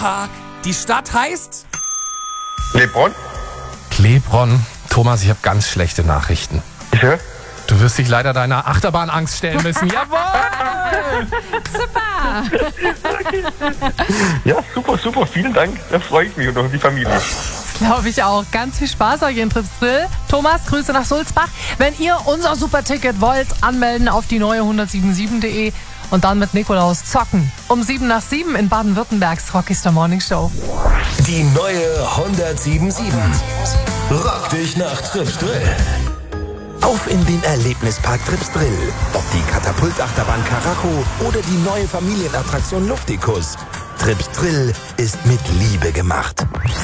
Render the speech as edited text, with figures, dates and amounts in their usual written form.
Park. Die Stadt heißt... Lebron? Lebron. Thomas, ich habe ganz schlechte Nachrichten. Ja? Du wirst dich leider deiner Achterbahnangst stellen müssen. Jawohl! Super! Ja, super, vielen Dank. Da freue ich mich und auch die Familie. Glaube ich auch. Ganz viel Spaß euch in Trips Drill. Thomas, Grüße nach Sulzbach. Wenn ihr unser Superticket wollt, anmelden auf die neue 1077.de und dann mit Nikolaus zocken. Um 7:07 in Baden-Württembergs Rockstar Morning Show. Die neue 1077. Rock dich nach Trips Drill. Auf in den Erlebnispark Trips Drill. Ob die Katapultachterbahn Karacho oder die neue Familienattraktion Luftikus. Trips Drill ist mit Liebe gemacht.